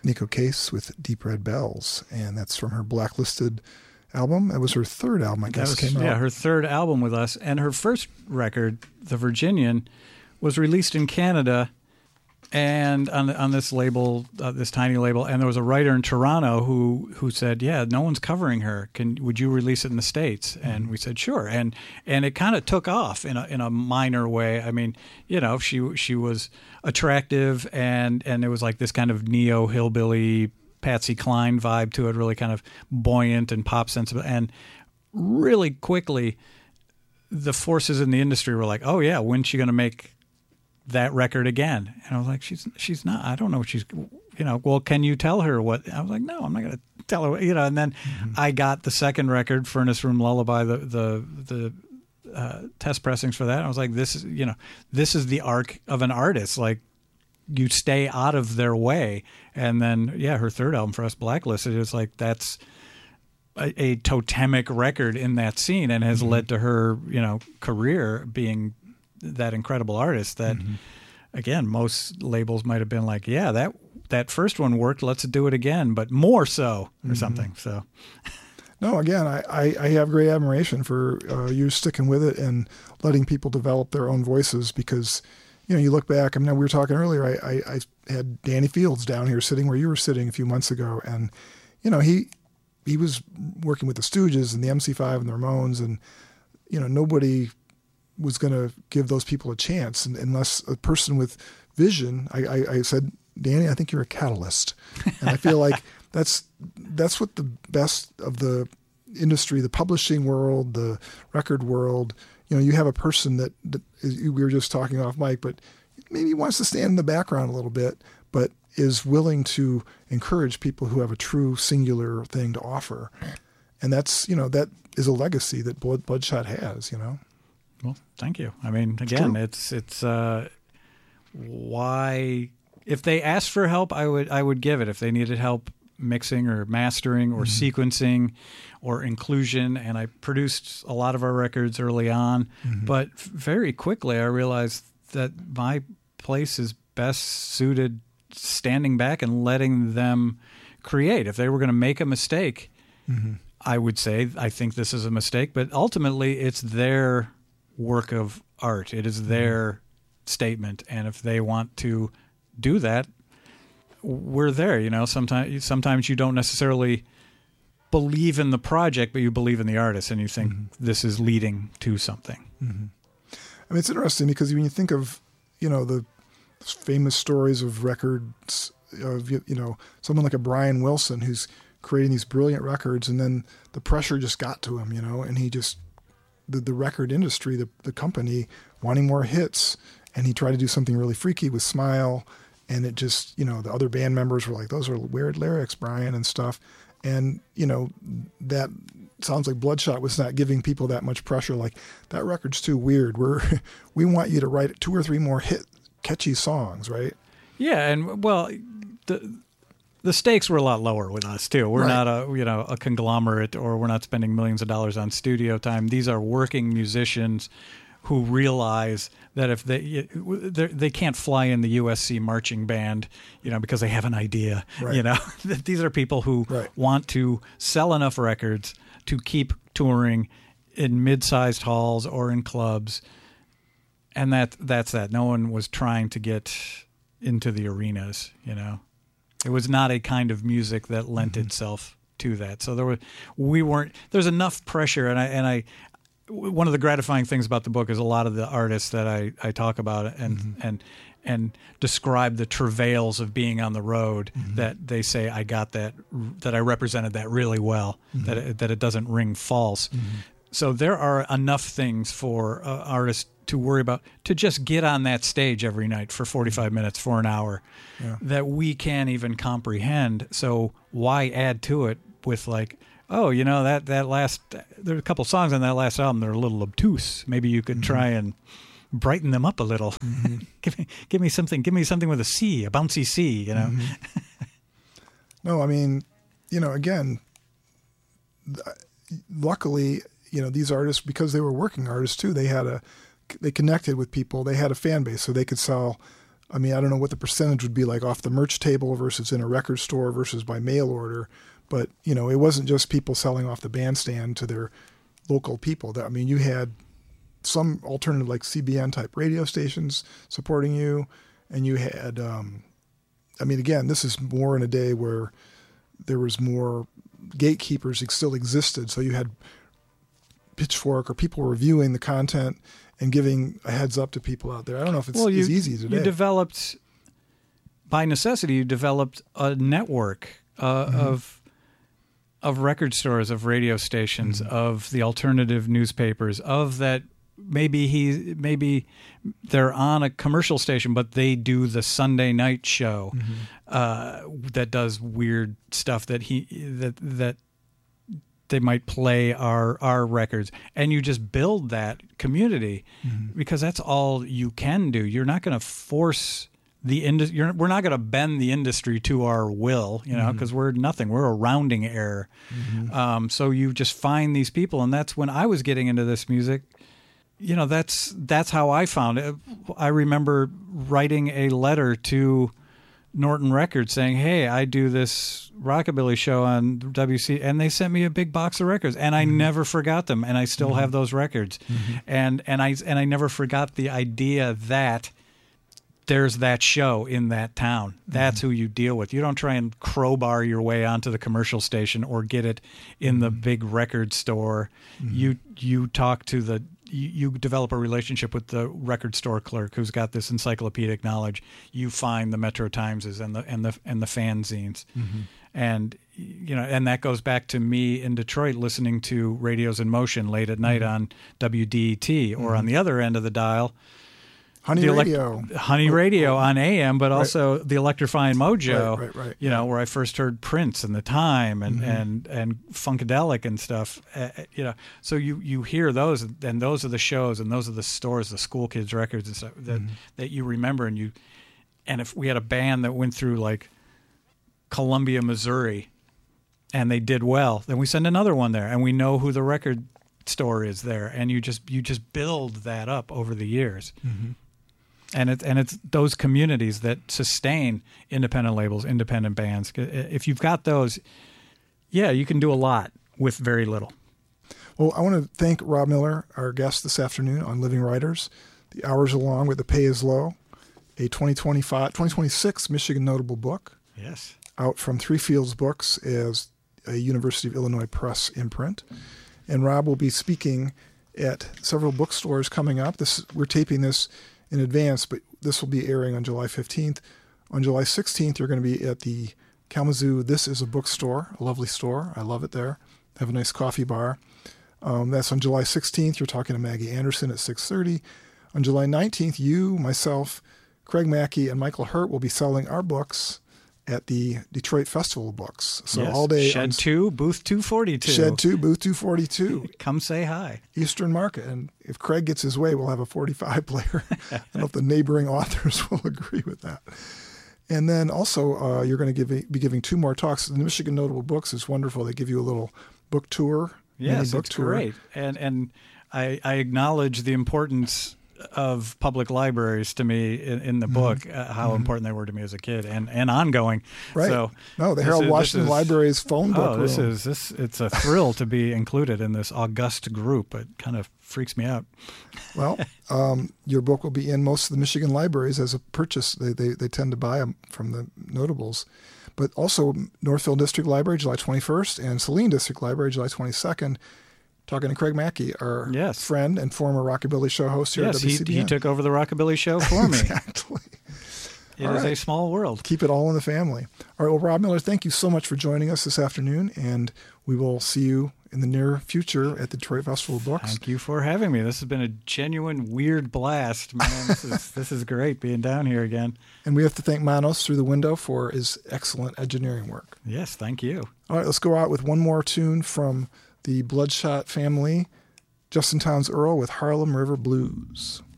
Nico Case with Deep Red Bells, and that's from her Blacklisted album. It was her third album, I guess, came out. Yeah, her third album with us. And her first record, The Virginian, was released in Canada and on this label, this tiny label. And there was a writer in Toronto who said, yeah, no one's covering her. Would you release it in the States? And we said, sure. And it kind of took off in a minor way. I mean, you know, she was attractive and there was like this kind of neo-hillbilly Patsy Cline vibe to it, really kind of buoyant and pop sensible. And really quickly, the forces in the industry were like, oh, yeah, when's she going to make that record again? And I was like, she's not. I don't know what she's, you know, well, can you tell her what? I was like, no, I'm not going to tell her, you know. And then I got the second record, Furnace Room Lullaby, the test pressings for that. And I was like, this is the arc of an artist. Like, you stay out of their way. And then, yeah, her third album for us, Blacklisted, is like, that's a totemic record in that scene and has led to her, you know, career being that incredible artist that, again, most labels might have been like, yeah, that first one worked, let's do it again, but more so or something. So, no, again, I have great admiration for you sticking with it and letting people develop their own voices because, you know, you look back, I mean, we were talking earlier, I had Danny Fields down here sitting where you were sitting a few months ago, and, you know, he was working with the Stooges and the MC5 and the Ramones, and, you know, nobody was going to give those people a chance unless a person with vision. I said, Danny, I think you're a catalyst. And I feel like that's what the best of the industry, the publishing world, the record world, you know, you have a person that we were just talking off mic, but maybe wants to stand in the background a little bit, but is willing to encourage people who have a true singular thing to offer. And that's, you know, that is a legacy that Bloodshot has, you know. Well, thank you. I mean, again, it's why if they asked for help, I would give it. If they needed help mixing or mastering or sequencing or inclusion, and I produced a lot of our records early on, but very quickly I realized that my place is best suited standing back and letting them create. If they were going to make a mistake, I would say, I think this is a mistake, but ultimately it's their work of art. It is their statement. And if they want to do that, we're there. You know, sometimes you don't necessarily believe in the project, but you believe in the artist and you think this is leading to something. I mean, it's interesting because when you think of, you know, the famous stories of records of, you know, someone like a Brian Wilson who's creating these brilliant records, and then the pressure just got to him, you know, and he just, the record industry, the company wanting more hits, and he tried to do something really freaky with Smile, and it just, you know, the other band members were like, those are weird lyrics, Brian, and stuff. And, you know, that sounds like Bloodshot was not giving people that much pressure. Like, that record's too weird. We want you to write 2 or 3 more catchy songs, right? Yeah, and well, the stakes were a lot lower with us too. We're not a conglomerate, or we're not spending millions of dollars on studio time. These are working musicians who realize that if they can't fly in the USC marching band, you know, because they have an idea. Right. You know, these are people who want to sell enough records to keep touring in mid-sized halls or in clubs, and that's that. No one was trying to get into the arenas. You know, it was not a kind of music that lent itself to that. So there's enough pressure, and I one of the gratifying things about the book is a lot of the artists that I talk about and describe the travails of being on the road, that they say I got that I represented that really well, that it doesn't ring false. So there are enough things for artists to worry about, to just get on that stage every night for 45 minutes, for an hour, that we can't even comprehend. So why add to it with like, oh, you know, that last, there are a couple songs on that last album that are a little obtuse. Maybe you could try and brighten them up a little. Give me something with a C, a bouncy C, you know. No, I mean, you know, again, luckily, you know, these artists, because they were working artists too, they connected with people, they had a fan base, so they could sell I mean, I don't know what the percentage would be like off the merch table versus in a record store versus by mail order. But, you know, it wasn't just people selling off the bandstand to their local people. I mean, you had some alternative like CBN type radio stations supporting you. And you had, I mean, again, this is more in a day where there was more gatekeepers still existed. So you had Pitchfork or people reviewing the content and giving a heads up to people out there. I don't know if it's as easy today. You developed, by necessity, you developed a network of record stores, of radio stations, of the alternative newspapers, of that. Maybe they're on a commercial station, but they do the Sunday night show that does weird stuff that they might play our records, and you just build that community because that's all you can do. You're not going to force the industry. We're not going to bend the industry to our will, you know, because we're nothing. We're a rounding error. So you just find these people, and that's when I was getting into this music. You know, that's how I found it. I remember writing a letter to Norton Records saying, "Hey, I do this rockabilly show on WC," and they sent me a big box of records, and I never forgot them, and I still have those records, and I never forgot the idea that there's that show in that town. That's who you deal with. You don't try and crowbar your way onto the commercial station or get it in the big record store. You talk to you develop a relationship with the record store clerk who's got this encyclopedic knowledge. You find the Metro Timeses and the fanzines, and you know, and that goes back to me in Detroit listening to Radios in Motion late at night on WDET, or on the other end of the dial, Honey Radio on AM, but also the Electrifying Mojo, right. You know, where I first heard Prince and The Time and Funkadelic and stuff, you know. So you hear those, and those are the shows, and those are the stores, the School Kids records and stuff that you remember, and if we had a band that went through like Columbia, Missouri, and they did well, then we send another one there, and we know who the record store is there, and you just build that up over the years. And it's those communities that sustain independent labels, independent bands. If you've got those, yeah, you can do a lot with very little. Well, I want to thank Rob Miller, our guest this afternoon on Living Writers. The Hours Along with the Pay is Low, a 2026 Michigan Notable book. Yes. Out from Three Fields Books as a University of Illinois Press imprint. And Rob will be speaking at several bookstores coming up. We're taping this in advance, but this will be airing on July 15th. On July 16th, you're going to be at the Kalamazoo This Is a Bookstore, a lovely store. I love it there. Have a nice coffee bar. That's on July 16th. You're talking to Maggie Anderson at 6:30. On July 19th, you, myself, Craig Mackey, and Michael Hurt will be selling our books at the Detroit Festival of Books. So all day. Shed 2, Booth 242. Shed 2, Booth 242. Come say hi. Eastern Market. And if Craig gets his way, we'll have a 45 player. I don't know if the neighboring authors will agree with that. And then also, you're going to be giving 2 more talks. The Michigan Notable Books is wonderful. They give you a little book tour. Yes, it's great. And I acknowledge the importance of public libraries to me in the book, how important they were to me as a kid and ongoing. Right. So the Harold Washington Library's phone book. It's a thrill to be included in this august group. It kind of freaks me out. Well, your book will be in most of the Michigan libraries as a purchase. They tend to buy them from the notables. But also Northfield District Library, July 21st, and Saline District Library, July 22nd. Talking to Craig Mackey, our friend and former Rockabilly Show host here at WCBN. He took over the Rockabilly Show for me. Exactly. It is a small world. Keep it all in the family. All right, well, Rob Miller, thank you so much for joining us this afternoon, and we will see you in the near future at the Detroit Festival of Books. Thank you for having me. This has been a genuine weird blast, man. This is great being down here again. And we have to thank Manos Through the Window for his excellent engineering work. Yes, thank you. All right, let's go out with one more tune from the Bloodshot family, Justin Townes Earl with Harlem River Blues.